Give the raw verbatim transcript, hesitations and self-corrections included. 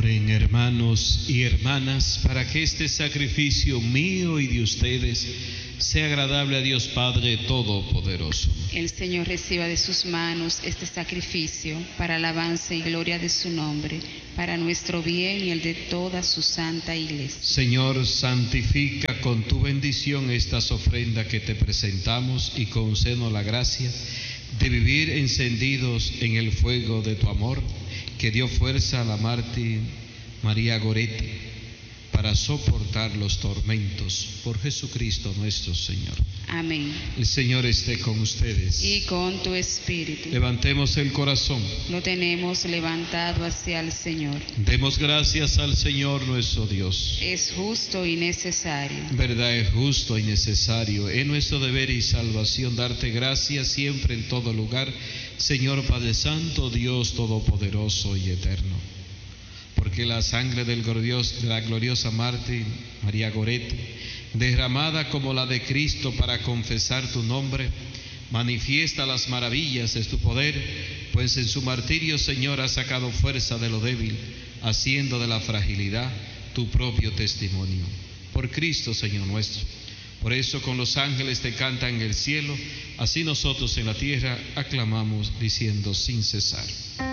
Oren, hermanos y hermanas, para que este sacrificio mío y de ustedes sea agradable a Dios Padre Todopoderoso. El Señor reciba de sus manos este sacrificio para alabanza y gloria de su nombre, para nuestro bien y el de toda su santa Iglesia. Señor, santifica con tu bendición estas ofrendas que te presentamos y concédenos la gracia de vivir encendidos en el fuego de tu amor, que dio fuerza a la mártir María Goretti para soportar los tormentos. Por Jesucristo nuestro Señor. Amén. El Señor esté con ustedes. Y con tu espíritu. Levantemos el corazón. Lo tenemos levantado hacia el Señor. Demos gracias al Señor nuestro Dios. Es justo y necesario. Verdad, es justo y necesario. Es nuestro deber y salvación darte gracias siempre en todo lugar, Señor Padre Santo, Dios Todopoderoso y Eterno. Porque la sangre del glorios, de la gloriosa mártir María Goretti, derramada como la de Cristo para confesar tu nombre, manifiesta las maravillas de tu poder, pues en su martirio, Señor, ha sacado fuerza de lo débil, haciendo de la fragilidad tu propio testimonio. Por Cristo, Señor nuestro. Por eso con los ángeles te cantan en el cielo, así nosotros en la tierra aclamamos diciendo sin cesar.